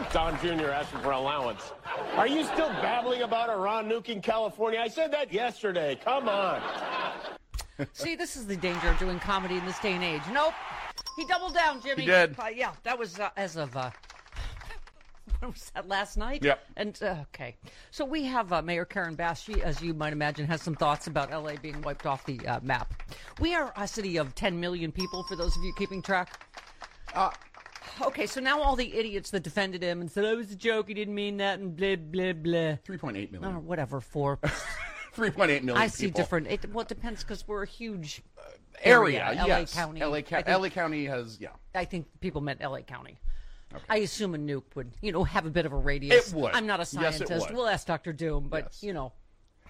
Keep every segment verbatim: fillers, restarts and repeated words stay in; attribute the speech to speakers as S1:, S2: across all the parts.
S1: Don Junior asking for allowance. Are you still babbling about Iran nuking California? I said that yesterday. Come on.
S2: See, this is the danger of doing comedy in this day and age. Nope. He doubled down, Jimmy.
S3: He did.
S2: Uh, yeah, that was uh, as of, uh, what was that, last night?
S3: Yep.
S2: And, uh, okay. So we have uh, Mayor Karen Bass. She, as you might imagine, has some thoughts about L A being wiped off the uh, map. We are a city of ten million people, for those of you keeping track. Uh, okay, so now all the idiots that defended him and said, oh, it was a joke, he didn't mean that, and blah, blah, blah.
S3: three point eight million.
S2: Or whatever, for...
S3: three point eight million
S2: I see
S3: people.
S2: different. It, well, it depends because we're a huge
S3: uh, area.
S2: area.
S3: Yes.
S2: L A County.
S3: L A, Ca- L A County has, yeah.
S2: I think people meant L A County.
S3: Okay.
S2: I assume a nuke would, you know, have a bit of a radius.
S3: It would.
S2: I'm not a
S3: Yes,
S2: scientist.
S3: it would.
S2: We'll ask Doctor Doom, but,
S3: Yes.
S2: you know.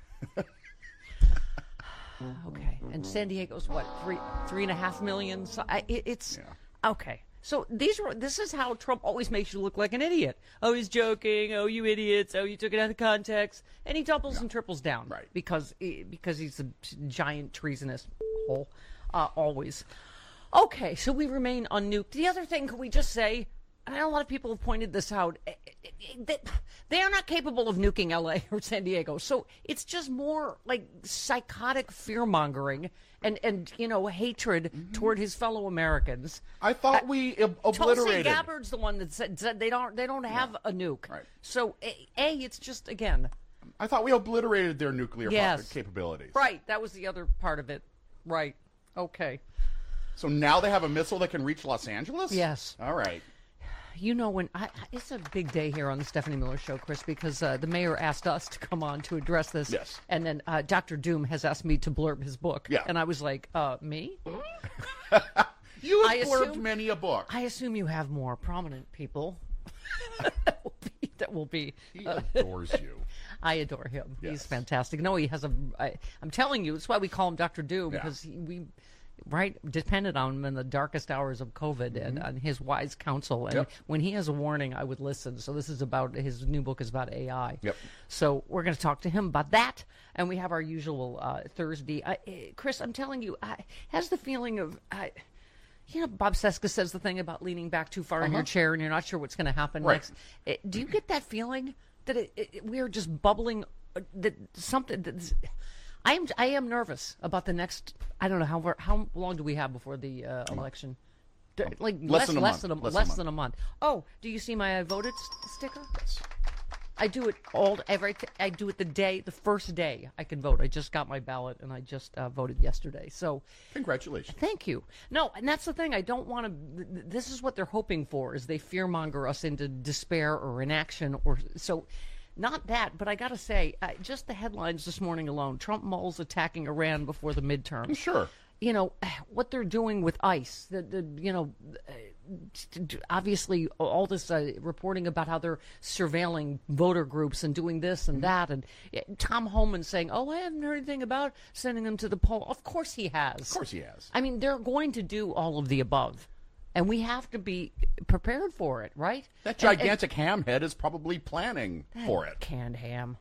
S2: Okay. And San Diego's what, three, three and a half million? So I, it, it's,
S3: Yeah.
S2: okay. So these were. This is how Trump always makes you look like an idiot. Oh, he's joking. Oh, you idiots. Oh, you took it out of context. And he doubles
S3: Yeah.
S2: and triples down,
S3: Right.
S2: Because because he's a giant treasonous hole, uh, always. Okay, so we remain unnuked. The other thing, can we just say? And I know a lot of people have pointed this out. That they are not capable of nuking L A or San Diego. So it's just more like psychotic fear mongering and, and you know hatred mm-hmm. toward his fellow Americans.
S3: I thought uh, we ob- obliterated.
S2: Tulsi Gabbard's the one that said, said they don't they don't have yeah. a nuke.
S3: Right.
S2: So a, a it's just again.
S3: I thought we obliterated their nuclear
S2: yes.
S3: capabilities.
S2: Right. That was the other part of it. Right. Okay.
S3: So now they have a missile that can reach Los Angeles?
S2: Yes.
S3: All right.
S2: You know, when I, it's a big day here on the Stephanie Miller Show, Chris, because uh, the mayor asked us to come on to address this.
S3: Yes.
S2: And then uh, Doctor Doom has asked me to blurb his book.
S3: Yeah.
S2: And I was like, uh, me?
S3: You have
S2: I
S3: blurbed
S2: assume,
S3: many a book.
S2: I assume you have more prominent people. that will be. That will be
S3: he
S2: uh,
S3: adores you.
S2: I adore him.
S3: Yes.
S2: He's fantastic. No, he has a. I, I'm telling you, it's why we call him Doctor Doom,
S3: Yeah.
S2: because he, we. Right, depended on him in the darkest hours of COVID mm-hmm. and on his wise counsel. And
S3: yep.
S2: when he has a warning, I would listen. So this is about, his new book is about A I.
S3: Yep.
S2: So we're going to talk to him about that. And we have our usual uh, Thursday. I, Chris, I'm telling you, I has the feeling of, I, you know, Bob Cesca says the thing about leaning back too far uh-huh. in your chair and you're not sure what's going to happen
S3: right.
S2: next. It, do you get that feeling that it, it, we are just bubbling, uh, that something that's... I am I am nervous about the next. I don't know how how long do we have before the uh, election? D- like
S3: less
S2: less
S3: than a
S2: less
S3: month.
S2: than a
S3: less,
S2: less
S3: than,
S2: than a month. Oh, do you see my I voted st- sticker?
S3: Yes.
S2: I do it all every. T- I do it the day, the first day I can vote. I just got my ballot and I just uh, voted yesterday. So
S3: congratulations.
S2: Thank you. No, and that's the thing. I don't want to. Th- this is what they're hoping for: is they fearmonger us into despair or inaction, or so. Not that, but I got to say, uh, just the headlines this morning alone, Trump mulls attacking Iran before the midterms.
S3: Sure.
S2: You know, what they're doing with ICE, the, the you know, obviously all this uh, reporting about how they're surveilling voter groups and doing this and that. And uh, Tom Homan saying, oh, I haven't heard anything about sending them to the poll. Of course he has.
S3: Of course he has.
S2: I mean, they're going to do all of the above. And we have to be prepared for it, right?
S3: That gigantic and, and, ham head is probably planning for it.
S2: Canned ham.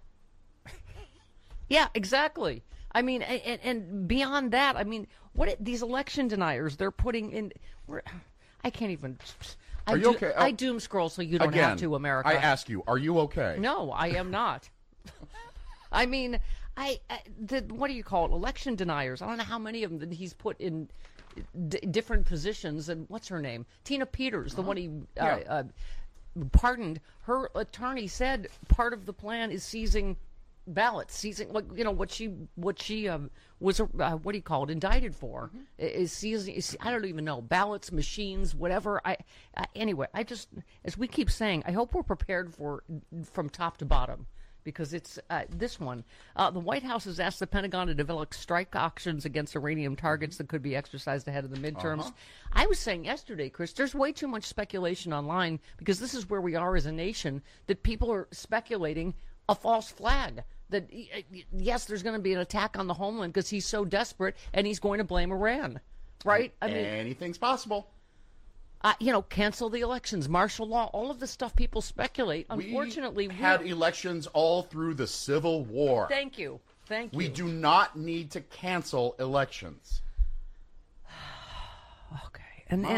S2: Yeah, exactly. I mean, and, and beyond that, I mean, what it, these election deniers they're putting in. We're, I can't even. I
S3: are you
S2: do,
S3: okay?
S2: I doom scroll so you don't
S3: again,
S2: have to, America.
S3: I ask you, are you okay?
S2: No, I am not. I mean, I, I the what do you call it? Election deniers. I don't know how many of them that he's put in. D- different positions, and what's her name? Tina Peters, the uh-huh. one he uh,
S3: yeah.
S2: uh, pardoned. Her attorney said part of the plan is seizing ballots, seizing, like, you know, what she what she um, was uh, what do you call it, indicted for mm-hmm. is seizing. Is, I don't even know, ballots, machines, whatever. I uh, anyway, I just, as we keep saying, I hope we're prepared for from top to bottom. Because it's uh, this one. Uh, the White House has asked the Pentagon to develop strike auctions against uranium targets that could be exercised ahead of the midterms. Uh-huh. I was saying yesterday, Chris, there's way too much speculation online because this is where we are as a nation, that people are speculating a false flag. That, yes, there's going to be an attack on the homeland because he's so desperate and he's going to blame Iran. Right?
S3: I mean, anything's possible.
S2: Uh, you know, cancel the elections, martial law, all of the stuff people speculate. Unfortunately,
S3: we had elections all through the Civil War.
S2: Thank you. Thank you.
S3: We do not need to cancel elections.
S2: Okay. And, and